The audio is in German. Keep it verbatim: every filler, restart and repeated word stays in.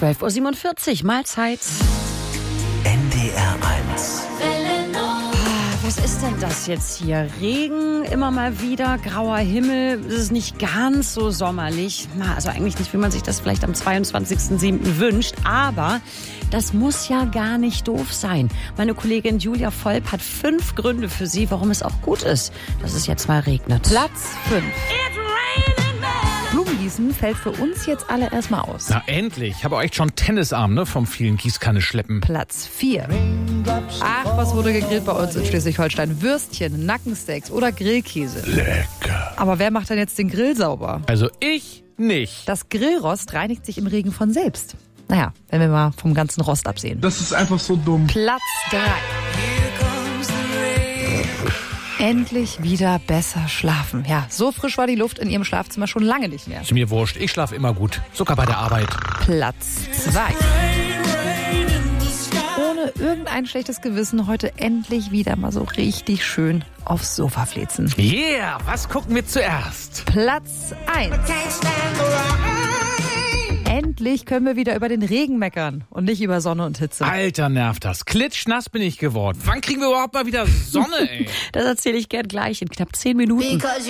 zwölf Uhr siebenundvierzig, Mahlzeit. N D R eins. Was ist denn das jetzt hier? Regen, immer mal wieder, grauer Himmel. Es ist nicht ganz so sommerlich. Na, also eigentlich nicht, wie man sich das vielleicht am zweiundzwanzigsten siebten wünscht. Aber das muss ja gar nicht doof sein. Meine Kollegin Julia Volp hat fünf Gründe für Sie, warum es auch gut ist, dass es jetzt mal regnet. Platz fünf. Blumengießen fällt für uns jetzt alle erstmal aus. Na endlich. Ich habe auch echt schon Tennisarm, ne, vom vielen Gießkanne schleppen. Platz vier. Ach, was wurde gegrillt bei uns in Schleswig-Holstein? Würstchen, Nackensteaks oder Grillkäse. Lecker. Aber wer macht denn jetzt den Grill sauber? Also ich nicht. Das Grillrost reinigt sich im Regen von selbst. Naja, wenn wir mal vom ganzen Rost absehen. Das ist einfach so dumm. Platz drei. Endlich wieder besser schlafen. Ja, so frisch war die Luft in Ihrem Schlafzimmer schon lange nicht mehr. Ist mir wurscht. Ich schlafe immer gut. Sogar bei der Arbeit. Platz zwei. Ohne irgendein schlechtes Gewissen heute endlich wieder mal so richtig schön aufs Sofa flitzen. Yeah, was gucken wir zuerst? Platz eins. Endlich können wir wieder über den Regen meckern und nicht über Sonne und Hitze. Alter, nervt das. Klitschnass bin ich geworden. Wann kriegen wir überhaupt mal wieder Sonne, ey? Das erzähle ich gern gleich in knapp zehn Minuten.